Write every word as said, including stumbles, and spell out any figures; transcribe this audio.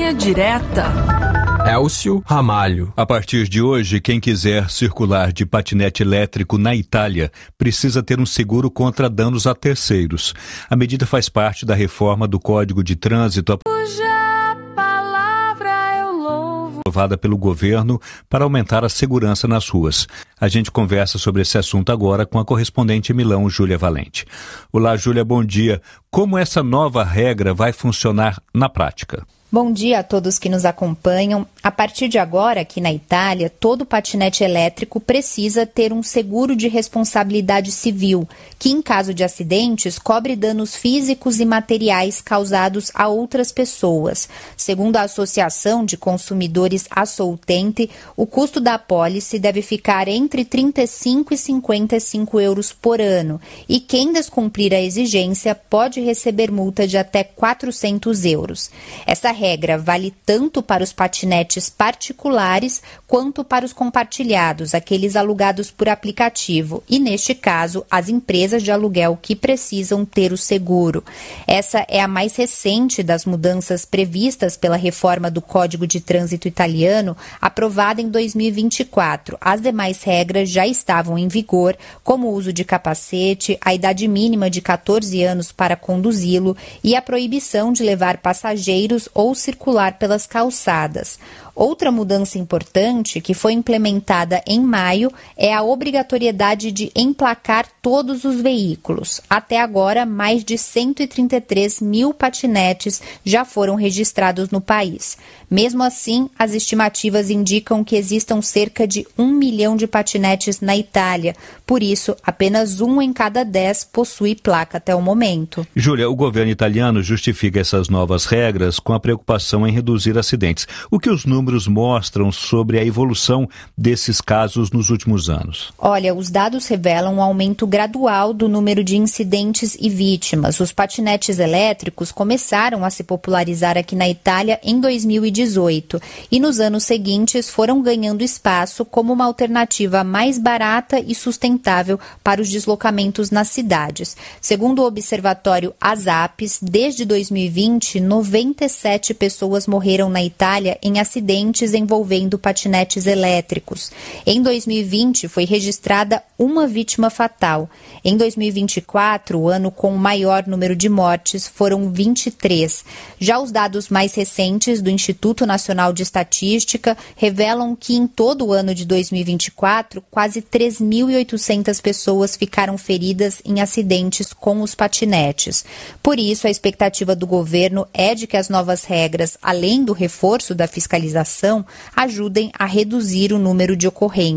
Linha Direta. Elcio Ramalho. A partir de hoje, quem quiser circular de patinete elétrico na Itália precisa ter um seguro contra danos a terceiros. A medida faz parte da reforma do Código de Trânsito aprovada pelo governo para aumentar a segurança nas ruas. A gente conversa sobre esse assunto agora com a correspondente em Milão, Júlia Valente. Olá, Júlia, bom dia. Como essa nova regra vai funcionar na prática? Bom dia a todos que nos acompanham. A partir de agora, aqui na Itália, todo patinete elétrico precisa ter um seguro de responsabilidade civil, que em caso de acidentes cobre danos físicos e materiais causados a outras pessoas. Segundo a Associação de Consumidores Assolutente, o custo da apólice deve ficar entre trinta e cinco e cinquenta e cinco euros por ano, e quem descumprir a exigência pode receber multa de até quatrocentos euros. Essa regra vale tanto para os patinetes particulares quanto para os compartilhados, aqueles alugados por aplicativo, e neste caso, as empresas de aluguel que precisam ter o seguro. Essa é a mais recente das mudanças previstas pela reforma do Código de Trânsito italiano, aprovada em dois mil e vinte e quatro. As demais regras já estavam em vigor, como o uso de capacete, a idade mínima de catorze anos para conduzi-lo e a proibição de levar passageiros ou circular pelas calçadas. Outra mudança importante, que foi implementada em maio, é a obrigatoriedade de emplacar todos os veículos. Até agora, mais de cento e trinta e três mil patinetes já foram registrados no país. Mesmo assim, as estimativas indicam que existam cerca de um milhão de patinetes na Itália. Por isso, apenas um em cada dez possui placa até o momento. Júlia, o governo italiano justifica essas novas regras com a preocupação em reduzir acidentes. O que os números números mostram sobre a evolução desses casos nos últimos anos? Olha, os dados revelam um aumento gradual do número de incidentes e vítimas. Os patinetes elétricos começaram a se popularizar aqui na Itália em dois mil e dezoito e nos anos seguintes foram ganhando espaço como uma alternativa mais barata e sustentável para os deslocamentos nas cidades. Segundo o observatório ASAPES, desde dois mil e vinte, noventa e sete pessoas morreram na Itália em acidentes envolvendo patinetes elétricos. Em dois mil e vinte, foi registrada uma vítima fatal. Em dois mil e vinte e quatro, o ano com o maior número de mortes, foram vinte e três. Já os dados mais recentes do Instituto Nacional de Estatística revelam que em todo o ano de dois mil e vinte e quatro, quase três mil e oitocentas pessoas ficaram feridas em acidentes com os patinetes. Por isso, a expectativa do governo é de que as novas regras, além do reforço da fiscalização, ajudem a reduzir o número de ocorrências.